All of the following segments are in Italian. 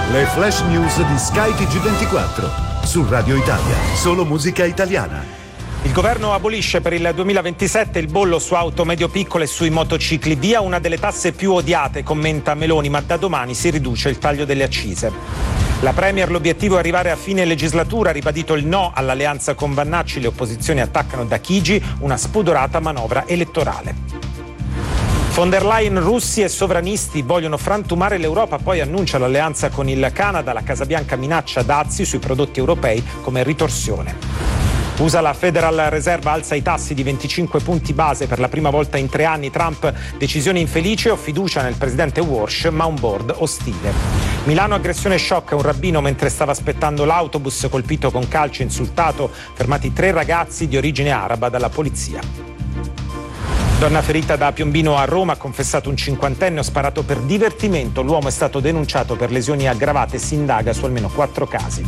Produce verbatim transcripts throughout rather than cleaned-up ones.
Le flash news di Sky T G ventiquattro. Su Radio Italia, solo musica italiana. Il governo abolisce per il duemilaventisette il bollo su auto medio-piccole e sui motocicli. Via una delle tasse più odiate, commenta Meloni, ma da domani si riduce il taglio delle accise. La Premier, l'obiettivo è arrivare a fine legislatura, ha ribadito il no all'alleanza con Vannacci, le opposizioni attaccano da Chigi, una spudorata manovra elettorale. Von der Leyen, russi e sovranisti vogliono frantumare l'Europa, poi annuncia l'alleanza con il Canada, la Casa Bianca minaccia dazi sui prodotti europei come ritorsione. U S A, la Federal Reserve alza i tassi di venticinque punti base per la prima volta in tre anni. Trump, decisione infelice, ho fiducia nel presidente Walsh, ma un board ostile. Milano, aggressione shock, un rabbino mentre stava aspettando l'autobus colpito con calci e insultato, fermati tre ragazzi di origine araba dalla polizia. Donna ferita da Piombino a Roma, ha confessato un cinquantenne, ho sparato per divertimento, l'uomo è stato denunciato per lesioni aggravate, si indaga su almeno quattro casi.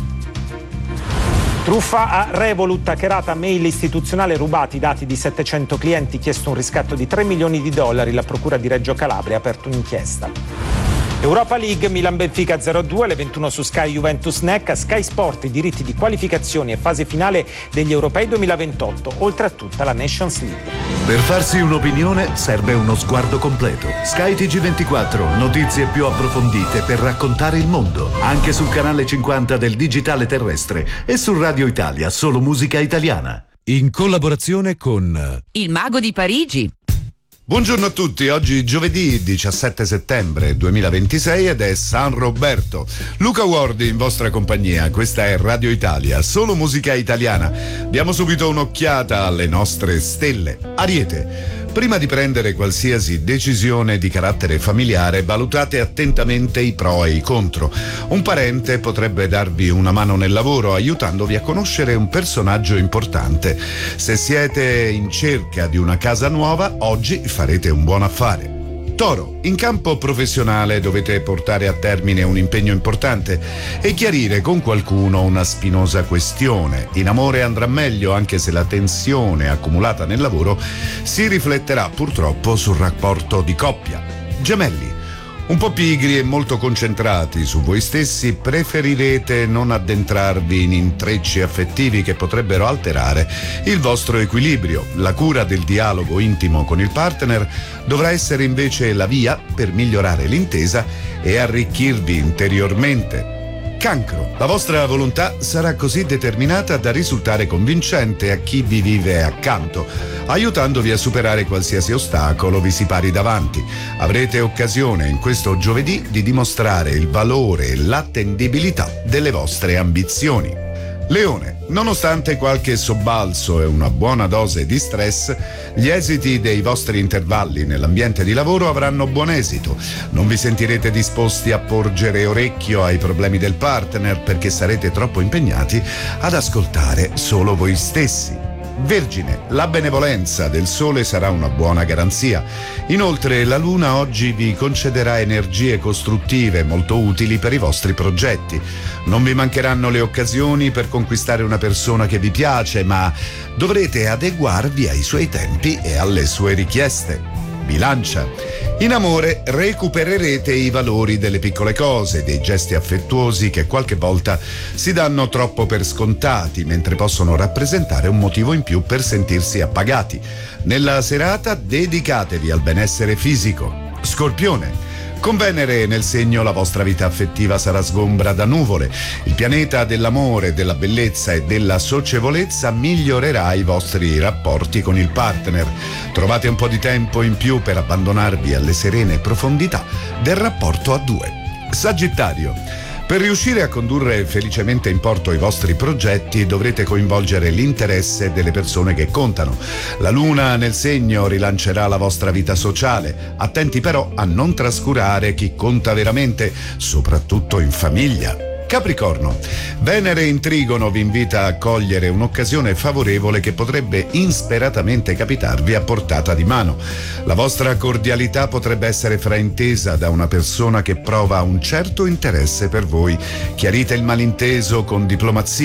Truffa a Revolut, hackerata mail istituzionale, rubati i dati di settecento clienti, chiesto un riscatto di tre milioni di dollari, la procura di Reggio Calabria ha aperto un'inchiesta. Europa League, Milan-Benfica zero a due, alle ventuno su Sky Juventus-N E C, a Sky Sport i diritti di qualificazioni e fase finale degli Europei duemilaventotto, oltre a tutta la Nations League. Per farsi un'opinione serve uno sguardo completo. Sky T G ventiquattro, notizie più approfondite per raccontare il mondo, anche sul canale cinquanta del digitale terrestre e su Radio Italia, solo musica italiana. In collaborazione con Il Mago di Parigi. Buongiorno a tutti, oggi giovedì diciassette settembre duemilaventisei ed è San Roberto. Luca Wardi in vostra compagnia, questa è Radio Italia, solo musica italiana. Diamo subito un'occhiata alle nostre stelle. Ariete. Prima di prendere qualsiasi decisione di carattere familiare, valutate attentamente i pro e i contro. Un parente potrebbe darvi una mano nel lavoro, aiutandovi a conoscere un personaggio importante. Se siete in cerca di una casa nuova, oggi farete un buon affare. Toro, in campo professionale dovete portare a termine un impegno importante e chiarire con qualcuno una spinosa questione. In amore andrà meglio, anche se la tensione accumulata nel lavoro si rifletterà purtroppo sul rapporto di coppia. Gemelli, un po' pigri e molto concentrati su voi stessi, preferirete non addentrarvi in intrecci affettivi che potrebbero alterare il vostro equilibrio. La cura del dialogo intimo con il partner dovrà essere invece la via per migliorare l'intesa e arricchirvi interiormente. Cancro, la vostra volontà sarà così determinata da risultare convincente a chi vi vive accanto, aiutandovi a superare qualsiasi ostacolo vi si pari davanti. Avrete occasione in questo giovedì di dimostrare il valore e l'attendibilità delle vostre ambizioni. Leone, nonostante qualche sobbalzo e una buona dose di stress, gli esiti dei vostri intervalli nell'ambiente di lavoro avranno buon esito. Non vi sentirete disposti a porgere orecchio ai problemi del partner perché sarete troppo impegnati ad ascoltare solo voi stessi. Vergine, la benevolenza del sole sarà una buona garanzia. Inoltre, la luna oggi vi concederà energie costruttive molto utili per i vostri progetti. Non vi mancheranno le occasioni per conquistare una persona che vi piace, ma dovrete adeguarvi ai suoi tempi e alle sue richieste. Bilancia, in amore recupererete i valori delle piccole cose, dei gesti affettuosi che qualche volta si danno troppo per scontati, mentre possono rappresentare un motivo in più per sentirsi appagati. Nella serata dedicatevi al benessere fisico. Scorpione, con Venere nel segno la vostra vita affettiva sarà sgombra da nuvole. Il pianeta dell'amore, della bellezza e della socievolezza migliorerà i vostri rapporti con il partner. Trovate un po' di tempo in più per abbandonarvi alle serene profondità del rapporto a due. Sagittario, per riuscire a condurre felicemente in porto i vostri progetti dovrete coinvolgere l'interesse delle persone che contano. La luna nel segno rilancerà la vostra vita sociale. Attenti però a non trascurare chi conta veramente, soprattutto in famiglia. Capricorno, Venere in Trigono vi invita a cogliere un'occasione favorevole che potrebbe insperatamente capitarvi a portata di mano. La vostra cordialità potrebbe essere fraintesa da una persona che prova un certo interesse per voi. Chiarite il malinteso con diplomazia.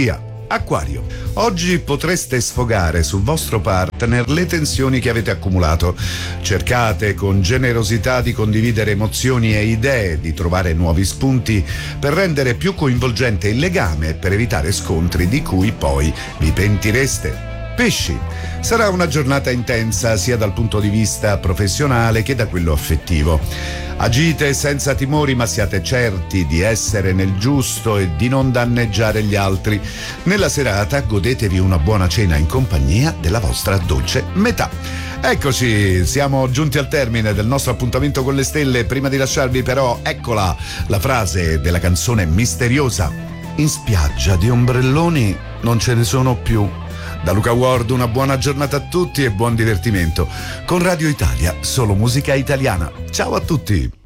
Acquario. Oggi potreste sfogare sul vostro partner le tensioni che avete accumulato. Cercate con generosità di condividere emozioni e idee, di trovare nuovi spunti per rendere più coinvolgente il legame e per evitare scontri di cui poi vi pentireste. Pesci. Sarà una giornata intensa sia dal punto di vista professionale che da quello affettivo. Agite senza timori, ma siate certi di essere nel giusto e di non danneggiare gli altri. Nella serata godetevi una buona cena in compagnia della vostra dolce metà. Eccoci, siamo giunti al termine del nostro appuntamento con le stelle. Prima di lasciarvi però, eccola, la frase della canzone misteriosa. In spiaggia di ombrelloni non ce ne sono più. Da Luca Ward una buona giornata a tutti e buon divertimento con Radio Italia, solo musica italiana. Ciao a tutti!